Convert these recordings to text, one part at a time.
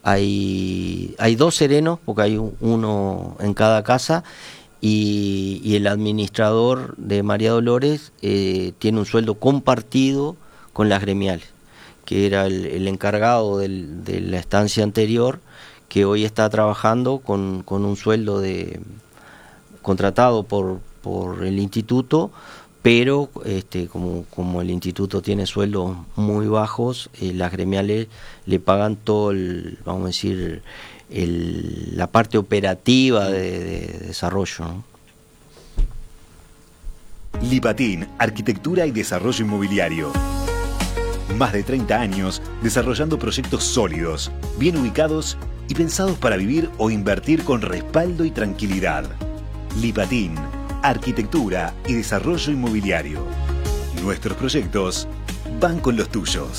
hay 2 serenos, porque hay uno en cada casa, y el administrador de María Dolores tiene un sueldo compartido con las gremiales, que era el encargado de la estancia anterior, que hoy está trabajando con un sueldo contratado por el instituto, pero como el instituto tiene sueldos muy bajos, las gremiales le pagan todo vamos a decir, la parte operativa de desarrollo, ¿no? Lipatin, Arquitectura y Desarrollo Inmobiliario. Más de 30 años desarrollando proyectos sólidos, bien ubicados y pensados para vivir o invertir con respaldo y tranquilidad. Lipatin, Arquitectura y Desarrollo Inmobiliario. Nuestros proyectos van con los tuyos.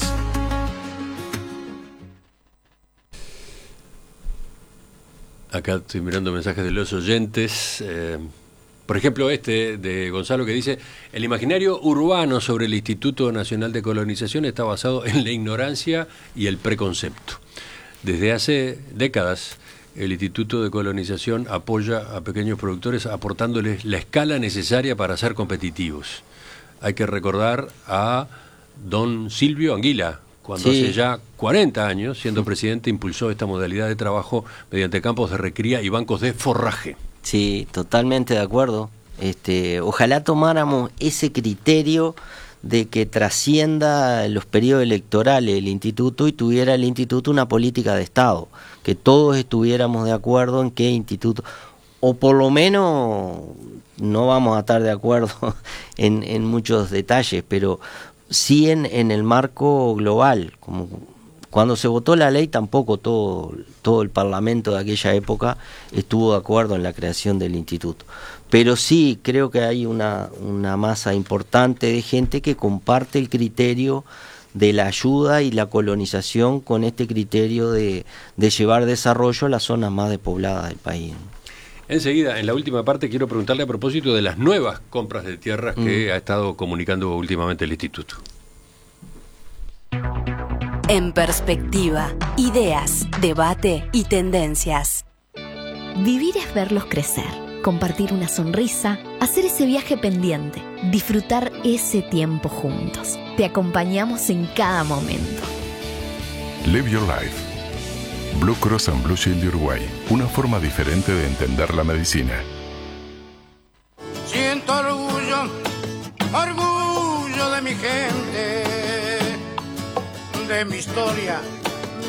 Acá estoy mirando mensajes de los oyentes. Por ejemplo, de Gonzalo, que dice: el imaginario urbano sobre el Instituto Nacional de Colonización está basado en la ignorancia y el preconcepto. Desde hace décadas, el Instituto de Colonización apoya a pequeños productores aportándoles la escala necesaria para ser competitivos. Hay que recordar a don Silvio Anguila, cuando hace ya 40 años, siendo presidente, impulsó esta modalidad de trabajo mediante campos de recría y bancos de forraje. Sí, totalmente de acuerdo. Ojalá tomáramos ese criterio de que trascienda los periodos electorales el instituto y tuviera el instituto una política de Estado, que todos estuviéramos de acuerdo en qué instituto, o por lo menos no vamos a estar de acuerdo en muchos detalles, pero sí en el marco global. Como cuando se votó la ley, tampoco todo el parlamento de aquella época estuvo de acuerdo en la creación del instituto. Pero sí creo que hay una masa importante de gente que comparte el criterio de la ayuda y la colonización con este criterio de llevar desarrollo a las zonas más despobladas del país. Enseguida, en la última parte, quiero preguntarle a propósito de las nuevas compras de tierras que ha estado comunicando últimamente el instituto. En perspectiva, ideas, debate y tendencias. Vivir es verlos crecer, compartir una sonrisa, hacer ese viaje pendiente, disfrutar ese tiempo juntos. Te acompañamos en cada momento. Live your life. Blue Cross and Blue Shield de Uruguay. Una forma diferente de entender la medicina. Siento orgullo de mi gente, de mi historia